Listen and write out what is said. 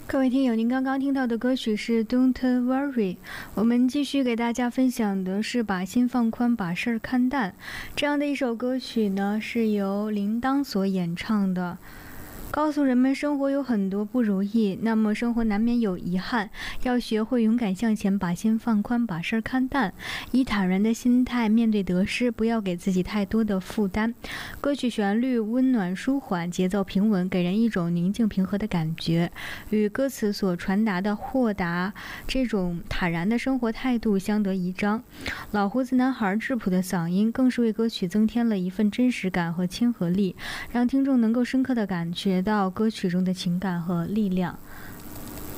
各位听友，您刚刚听到的歌曲是《Don't Worry》。我们继续给大家分享的是把心放宽，把事儿看淡这样的一首歌曲呢，是由铃铛所演唱的。告诉人们生活有很多不如意，那么生活难免有遗憾，要学会勇敢向前，把心放宽，把事儿看淡，以坦然的心态面对得失，不要给自己太多的负担。歌曲旋律温暖舒缓，节奏平稳，给人一种宁静平和的感觉，与歌词所传达的豁达这种坦然的生活态度相得益彰。老胡子男孩质朴的嗓音更是为歌曲增添了一份真实感和亲和力，让听众能够深刻地感觉到歌曲中的情感和力量。